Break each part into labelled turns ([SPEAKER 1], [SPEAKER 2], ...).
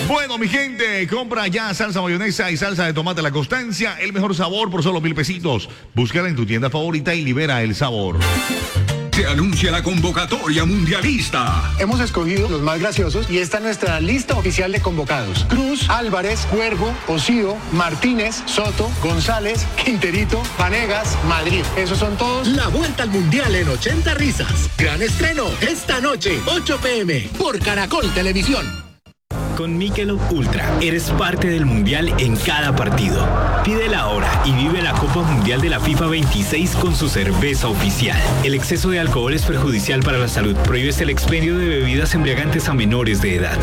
[SPEAKER 1] Bueno, mi gente, compra ya salsa mayonesa y salsa de tomate La Constancia. El mejor sabor por solo 1,000 pesitos. Búscala en tu tienda favorita y libera el sabor.
[SPEAKER 2] Se anuncia la convocatoria mundialista.
[SPEAKER 3] Hemos escogido los más graciosos y esta es nuestra lista oficial de convocados. Cruz, Álvarez, Cuervo, Osío, Martínez, Soto, González, Quinterito, Vanegas, Madrid. Esos son todos.
[SPEAKER 4] La vuelta al mundial en 80 risas. Gran estreno esta noche, 8 p.m. por Caracol Televisión.
[SPEAKER 5] Con Michelob Ultra eres parte del mundial en cada partido. Pídela ahora y vive la Copa Mundial de la FIFA 26 con su cerveza oficial. El exceso de alcohol es perjudicial para la salud. Prohíbes el expendio de bebidas embriagantes a menores de edad.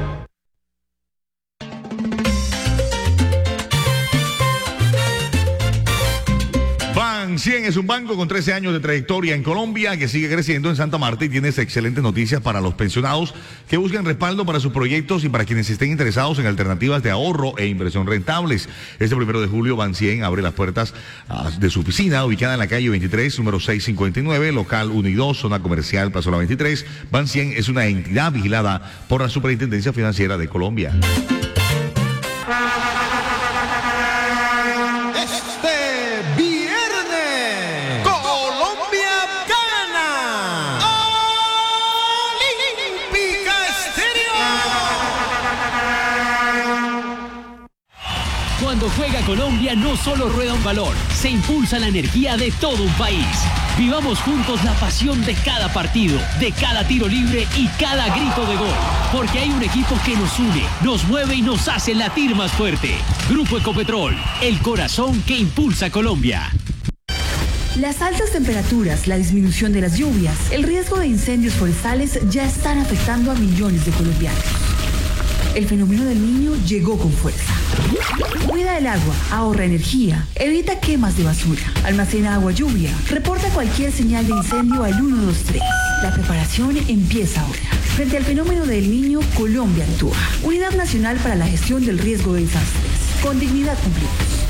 [SPEAKER 1] Ban100 es un banco con 13 años de trayectoria en Colombia que sigue creciendo en Santa Marta y tiene excelentes noticias para los pensionados que buscan respaldo para sus proyectos y para quienes estén interesados en alternativas de ahorro e inversión rentables. Este 1 de julio Ban100 abre las puertas de su oficina ubicada en la calle 23, número 659, local 1 y 2, zona comercial, Plaza La 23. Ban100 es una entidad vigilada por la Superintendencia Financiera de Colombia.
[SPEAKER 6] Cuando juega Colombia no solo rueda un balón, se impulsa la energía de todo un país. Vivamos juntos la pasión de cada partido, de cada tiro libre y cada grito de gol. Porque hay un equipo que nos une, nos mueve y nos hace latir más fuerte. Grupo Ecopetrol, el corazón que impulsa Colombia.
[SPEAKER 7] Las altas temperaturas, la disminución de las lluvias, el riesgo de incendios forestales ya están afectando a millones de colombianos. El fenómeno del Niño llegó con fuerza. Cuida el agua, ahorra energía, evita quemas de basura, almacena agua lluvia, reporta cualquier señal de incendio al 123. La preparación empieza ahora. Frente al fenómeno del Niño, Colombia actúa. Unidad Nacional para la Gestión del Riesgo de Desastres. Con dignidad cumplimos.